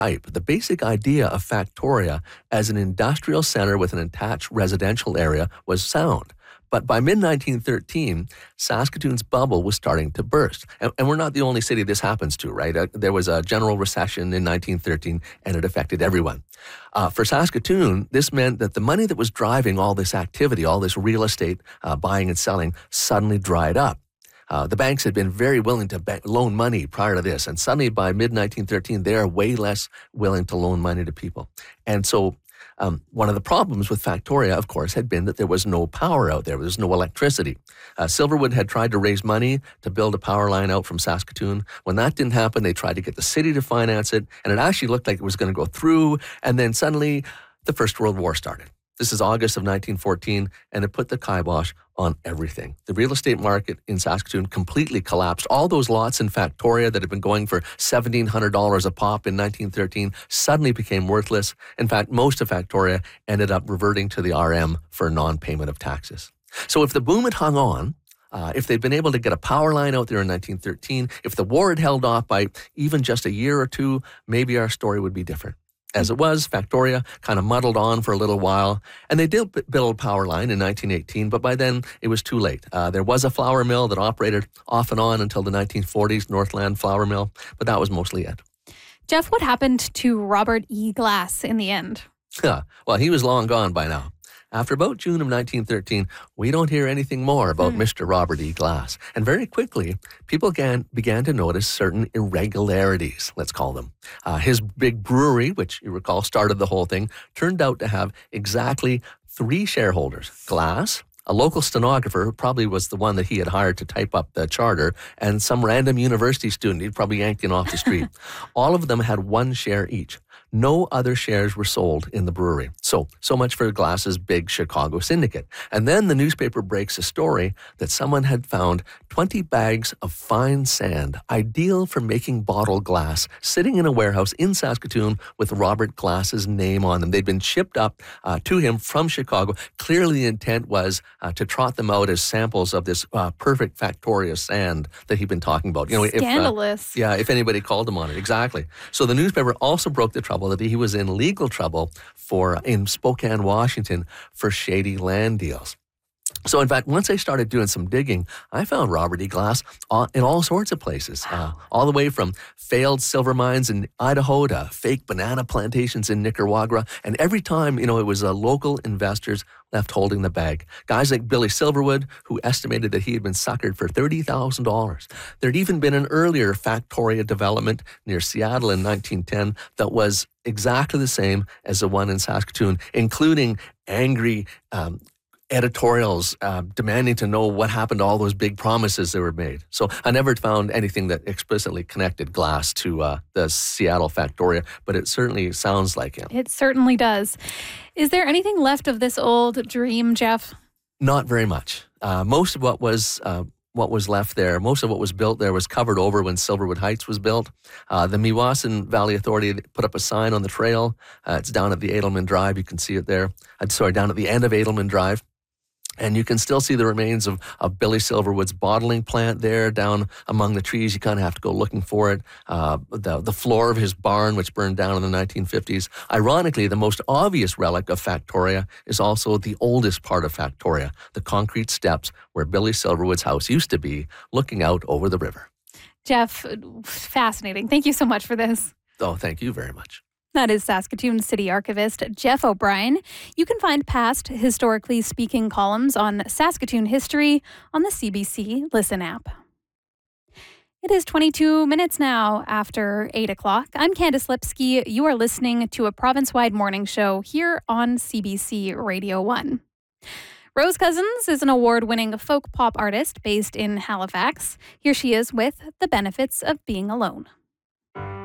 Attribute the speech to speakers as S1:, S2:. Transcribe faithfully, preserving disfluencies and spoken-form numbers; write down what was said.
S1: type. The basic idea of Factoria as an industrial center with an attached residential area was sound. But by mid nineteen thirteen, Saskatoon's bubble was starting to burst. And, and we're not the only city this happens to, right? Uh, there was a general recession in nineteen thirteen, and it affected everyone. Uh, for Saskatoon, this meant that the money that was driving all this activity, all this real estate uh, buying and selling, suddenly dried up. Uh, the banks had been very willing to bank, loan money prior to this, and suddenly by mid nineteen thirteen, they are way less willing to loan money to people. And so Um, one of the problems with Factoria, of course, had been that there was no power out there. There was no electricity. Uh, Silverwood had tried to raise money to build a power line out from Saskatoon. When that didn't happen, they tried to get the city to finance it, and it actually looked like it was going to go through, and then suddenly the First World War started. This is August of nineteen fourteen, and it put the kibosh on everything. The real estate market in Saskatoon completely collapsed. All those lots in Factoria that had been going for seventeen hundred dollars a pop in nineteen thirteen suddenly became worthless. In fact, most of Factoria ended up reverting to the R M for non-payment of taxes. So if the boom had hung on, uh, if they'd been able to get a power line out there in nineteen thirteen, if the war had held off by even just a year or two, maybe our story would be different. As it was, Factoria kind of muddled on for a little while, and they did build a power line in nineteen eighteen, but by then it was too late. Uh, there was a flour mill that operated off and on until the nineteen forties, Northland Flour Mill, but that was mostly it.
S2: Jeff, what happened to Robert E. Glass in the end?
S1: Yeah, well, he was long gone by now. After about June of nineteen thirteen, we don't hear anything more about mm. Mister Robert E. Glass. And very quickly, people began, began to notice certain irregularities, let's call them. Uh, his big brewery, which you recall started the whole thing, turned out to have exactly three shareholders. Glass, a local stenographer who probably was the one that he had hired to type up the charter, and some random university student he'd probably yanked in off the street. All of them had one share each. No other shares were sold in the brewery. So, so much for Glass's big Chicago syndicate. And then the newspaper breaks a story that someone had found twenty bags of fine sand, ideal for making bottled glass, sitting in a warehouse in Saskatoon with Robert Glass's name on them. They'd been shipped up uh, to him from Chicago. Clearly the intent was uh, to trot them out as samples of this uh, perfect Factoria sand that he'd been talking about. You know,
S2: Scandalous.
S1: If, uh, yeah, if anybody called him on it. Exactly. So the newspaper also broke the trouble that he was in legal trouble for in Spokane, Washington, for shady land deals. So, in fact, once I started doing some digging, I found Robert E. Glass in all sorts of places, uh, all the way from failed silver mines in Idaho to fake banana plantations in Nicaragua. And every time, you know, it was uh, local investors left holding the bag. Guys like Billy Silverwood, who estimated that he had been suckered for thirty thousand dollars. There'd even been an earlier Factoria development near Seattle in nineteen ten that was exactly the same as the one in Saskatoon, including angry um, editorials uh, demanding to know what happened to all those big promises that were made. So I never found anything that explicitly connected Glass to uh, the Seattle Factoria, but it certainly sounds like him.
S2: It certainly does. Is there anything left of this old dream, Jeff?
S1: Not very much. Uh, most of what was uh, what was left there, most of what was built there was covered over when Silverwood Heights was built. Uh, the Meewasin Valley Authority put up a sign on the trail. Uh, it's down at the Edelman Drive. You can see it there. Uh, sorry, down at the end of Edelman Drive. And you can still see the remains of, of Billy Silverwood's bottling plant there down among the trees. You kind of have to go looking for it. Uh, the, the floor of his barn, which burned down in the nineteen fifties. Ironically, the most obvious relic of Factoria is also the oldest part of Factoria, the concrete steps where Billy Silverwood's house used to be, looking out over the river.
S2: Jeff, fascinating. Thank you so much for this.
S1: Oh, thank you very much.
S2: That is Saskatoon City Archivist Jeff O'Brien. You can find past Historically Speaking columns on Saskatoon history on the C B C Listen app. It is twenty-two minutes now after eight o'clock. I'm Candice Lipsky. You are listening to a province-wide morning show here on C B C Radio one. Rose Cousins is an award-winning folk pop artist based in Halifax. Here she is with The Benefits of Being Alone.